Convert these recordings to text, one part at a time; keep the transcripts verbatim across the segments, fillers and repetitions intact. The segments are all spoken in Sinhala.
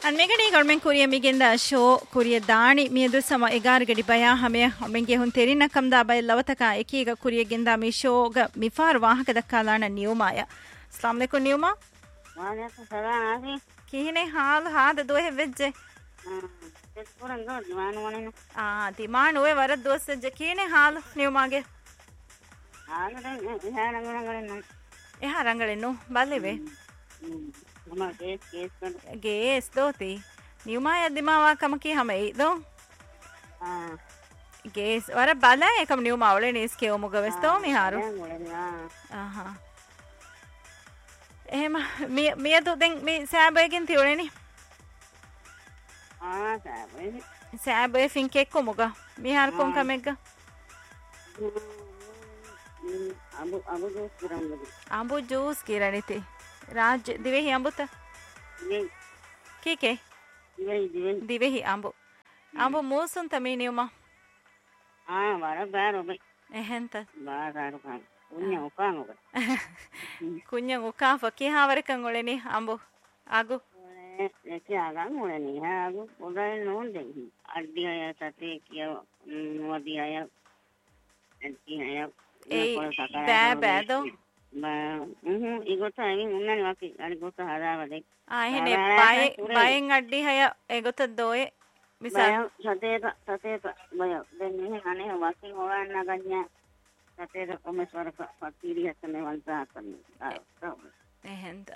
Anmegani gormen kuriya migenda show kuriya daani miedu sama egar gadi baya hame menge hun terina kamda bay lawataka ekiga kuriya genda mi show ga mifar wahaka dakkala niyumaya. Assalamu alaikum niyuma. Wa alaikum salam afi. Kihine hal hada dohe vejje. Tes puran go diwan wonena. Ah diman oe warad dosse je kihine hal niyumage. Hal den eha rangalennu. Eha rangalennu baleve. Mama ges ges kan. Ges doti. Niyumaya dimawa kamaki hame do. Ah. Ges wara bala ekam niyuma ole nis ke omuga vesto mi haru. Aha. එහෙම මියදු දැන් මේ සෑබයකින් තියුණේනේ ආ සෑබය සෑබය ෆින්ක් එක්ක මොක මිහාර කොන් කමෙක්ග අඹු අඹු ජූස් කිරන්නේ අඹු ජූස් කිරණිතේ රාජ් දිවෙහි අඹුත කීකේ දිවෙහි දිවෙහි දිවෙහි අඹු අඹු මූසුන් තමයි නියුම ආ වර බෑරොබේ එහෙන්ත බාරාරු කන් Kunya ukaan uga. Kunya ukaan fakir hawarekan oleni ambo agu. Leki agang oleni ha agu udah non deh. Adi ayah sate kia wadi ayah adi ayah. Eh bad bad do. Ba mhm igota ini unna waki ari gota harawa dek. Ah ini bayi bayi adi ayah egota doe. Misal sate sate bayo dan ini aneh waki orang naganya. Tapi ada komentar fakir ya kena wantakan. එහෙන්ද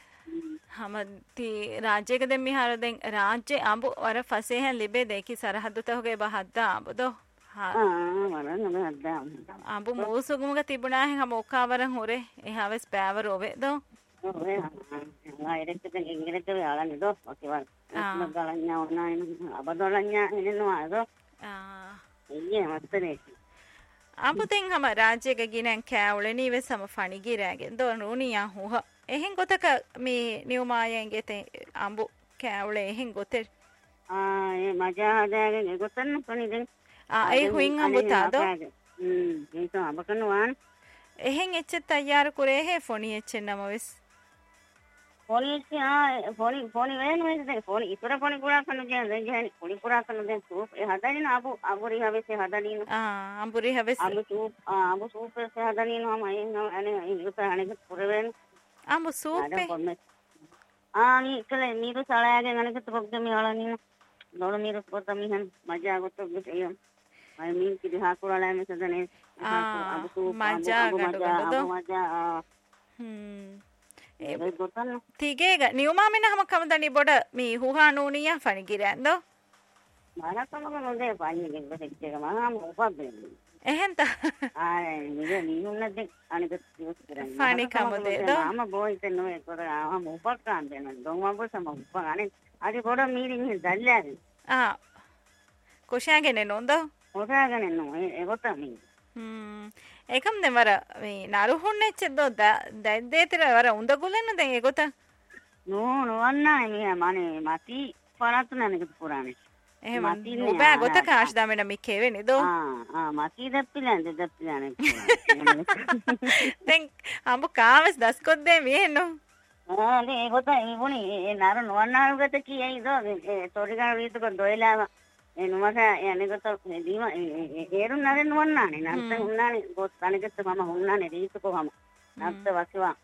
හමති රාජ්‍යක දෙ මිහාර දෙන් රාජ්‍ය අඹු වර ෆසේහන් ලිබේ දෙකි සරහද්දුත හොගේ බහද්දා අඹදෝ ආ වරන් නම හද්දා අඹු මූසුගුමක තිබුණා හැම ඔක්කාවරන් හොරේ එහාවස් පෑවර ඔවේ දෝ ඔවේ ආ ඉරෙක්ට ඉංග්‍රීසියට යාලන්නේ දෝ ඔකේවල් මගලඤ්ඤා ඔන්නායින අබදොලඤ්ඤා එනවා දෝ ආ ඉන්නේ මස්තරේ අඹුතෙන් හම රාජ්‍යක ගිනන් කෑවුලේ වෙ සම ෆණි ගිරාගෙන් දෝ නුනියා හුහ එහෙන් ගොතක මේ නියමායෙන් ගෙතේ අඹු කෑවුලේ එහෙන් ගොතේ ආ ඒ මජා හදාගෙන ගොතන්න පණි දැන් ආ ඒ හුයින් අඹුතාද හ්ම් ඒක අඹකන වාන එහෙන් එච්ච තයාර කුරේ හේ ෆොනි එච්චෙන්නම වෙස් ෆොනි ආ ෆොනි ෆොනි වෙන වෙස් දැන් ෆොනි ඉතර ෆොනි කුරා කන දැන් දැන් ෆොනි කුරා කන දැන් සූප් ඒ හදාගෙන අඹු අඹුරි හැවෙස් හදාගෙන ආ අඹුරි හැවෙස් අඹු සූප් ආ අඹු සූප් එක හදාගෙන මම එන්න අනේ ඒක අනේ කුරවෙන් අඹු සූප් ආ නී කලේ නීරු සලායගෙන අනකට පොක්ද මිහලනින් නෝන නීරු පොත මිහන් මජා ගොත ගියම් අය මින් කිදි හාකුරලා මේ සදනේ ආ මජා ගඩොඩ මජා හ්ම් ඒ ගොතන තිගේග නියුමාමින හැම කමදනි බොඩ මේ හුහා නෝනියා ෆණි ගිරැන්ද මානකම නොදේ ෆණි ගෙන්න දෙච්චක මම උපබ්බෙන්නේ එහෙන්ත ආ නිගේ නියුන්නද අනික දිවස් කරන්නේ ෆණි කමදේද මම බොයිත නෝ ඒක ආම උපක්කාන් දෙන දොම්ම බොසම උපගානේ අරි බොඩ මීරින් දල්ලාරි ආ කොෂාගෙන නොන්ද කොෂාගෙන නෝ ඒ ගොත මී හ්ම් ඒකම් දැන් වර මේ නරුහුන්නෙච්ච දො දැද්දේතර වර උඳ ගුලන්න දැන් ඒ ගොත නෝ නොවන්නයි මිය මනේ මති පරත් නැනක පුරානේ එහෙම නොබෑ ගොත කාශ් දාමෙන මිකේ වෙන්නේ දෝ ආ ආ මති දෙප්පිලන් දෙප්පිලන් දැන් අඹ කාවස් දස්කොද්දේ මියෙන්නෝ ආ ඒ ගොත ඉබුනි ඒ නර නොවන්නාරු ගත කියයි දෝ ඒ තොරිගා වීතුක දොයලාව ඒ නුමස යන්නේ ගොත දීම ඒරු නරෙන් නොවන්නානේ නැත්නම් උන්නානේ ගොත් අනගත මම උන්නානේ රීතුකෝම නැත්ත වස්වා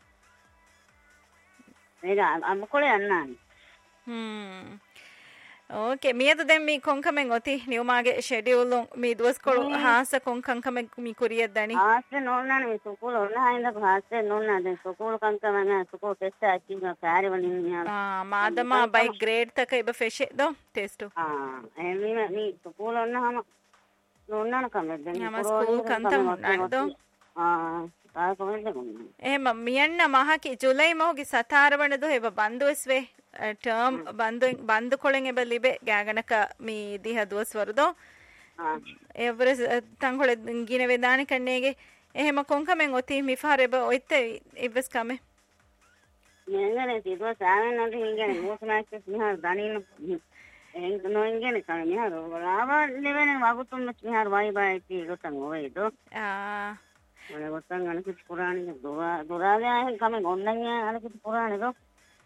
මේක අම්ම කොලේ යන්නානේ හ්ම් ඕකේ මියද දැන් මේ කොන්කමෙන් ඔති නියුමාගේ ෂෙඩියුල් මේ දවස් කොළ හාස කොන්කම්කමෙන් මි කුරියද දනි ආස්ස නෝනානේ මේ සුකුල ඔන්හයින්ද හාස්ස නෝනා දැන් සුකුල කම්කමන සුකුල ටෙස්ට් අකින් කාර්ය වලින් නියා ආ මාදමා බයි ග්‍රේඩ් තක ඉබ ෆෙෂෙ දෝ ටෙස්ට් ආ එමි මේ සුකුල ඔන්නහම නෝනාන කමෙන් දැන් යම ස්කූල් කන්තම් නඩෝ ආ තා කොහෙන්ද ගොන්නේ එහෙම මියන්න මහකි ජුලයි මොහුගේ සතාරවණ දෝ එබ බන්දුස් වේ term bandu bandu kolen ebe libe gaganaka mi diha duwas warudo evre tangole gine vedani kannege ehema konkamen oti mi farebe oitte ibes kame nengane tidwa saven nadi ingene mosnakke mihar danin en no ingene kame mihar rava levene wagutum mihar vai vai ti gotan oedo ah ole gotan anakit purani dora dora kame onnanya anakit purani do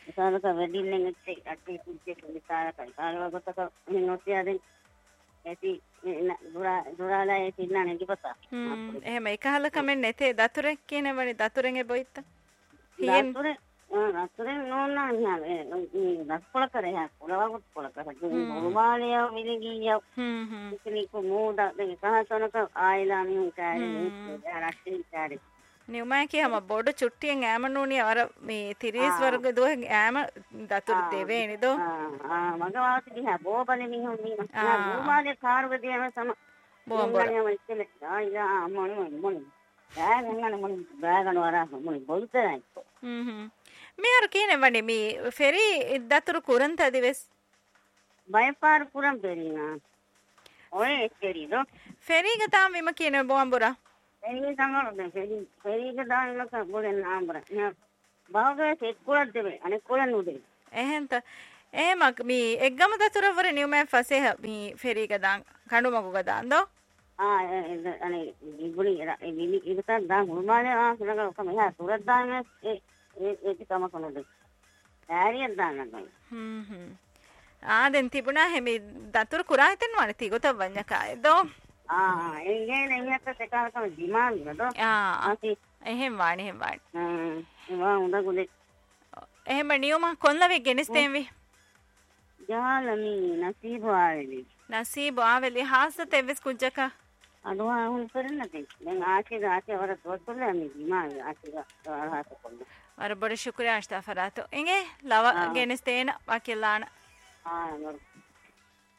සාරක වෙඩින්නෙන් එක්ක අටි කුච්චේ කුලිකාර කල්කාරව ගොතක මිනෝතියද ඇති දුරා දුරාලා ඒ තින්නා නෙදි පතා හ්ම් එහෙම එකහල කමෙන් නැතේ දතුරෙක් කියනවනේ දතුරෙන් ඒ බොයිත්ත හියෙන් දතුරේ දතුරේ නෝනා න්යාවේ දස්කොල කරේ යා කොලවගොත් කොල කරේ මොරුමාලිය මිලිගිය හ්ම් හ්ම් ඉතිනිකු මෝදා දෙක කහසනක ආයිලා මිහුන් කාරේ රක්ෂින් කාරේ නියමයි කියම බොඩ චුට්ටියෙන් ඈමනුණිය අර මේ තිරිස් වර්ග දුව ඈම දතුරු දෙවේ නේද ආ මගවාති දිහා බෝබලෙ මිහුන් නින මොරුමාලිය කාර්වදියම සම බෝබලියම ඉතල ආයිලා මොන මොන බෑගන්න මොන බෑගන වරා මොන බොල්තරයි හ්ම් හ්ම් මේ අර කියන්නේ වනේ මේ ෆෙරි දතුරු කුරන්ත දිවස් බයපාර කුරම් පෙරිනා ඔය එක්කරිදෝ ෆෙරිග තාම විම කියන බොම්බුරා එනි සංගරද ෆෙරි ෆෙරිග දාන්නක බොලෙන් ආම්බර නේ බාගේ සෙක්කුලක් දෙවේ අනෙක් කොලන් උදේ එහෙන්ත එහෙමක් මේ එක්ගම දතුරු වර නියමයි ෆසේ මේ ෆෙරිග දාන් කණු මගුග දාන්දෝ ආ අනේ ඉබුලි ඒ විලි ඉතත් දා මුල්මානේ ආ සලක ඔකම යා සුරත් දාන්න ඒ ඒ කම කනද ඈරියක් දාන්න හ්ම් හ්ම් ආ දැන් තිබුණා හැමි දතුරු කුරා හිටන් වනේ තිගොත වඤ්ඤකායදෝ ආ ඒ නේ නියත සකාරකම දිමාන් නේද ආ ආති එහෙම වාණි එහෙම වාණි හ්ම් වා උඳ ගුලේ එහෙම නියම කොල්ලවෙ ගෙනස්තේන්වි ජාලමි නසීබ ආවෙලි නසීබ ආවෙලි හාසත එවස් කුජක අදවා හුන් කරන්නද දැන් ආචි ආචි වර තොත්තුල මි දිමාන් ආචි හාස කොල්ල වර බොඩ ශුක්‍රියා අෂ්තාෆරාතෝ එගේ ලව ගෙනස්තේන වකිලාන ආ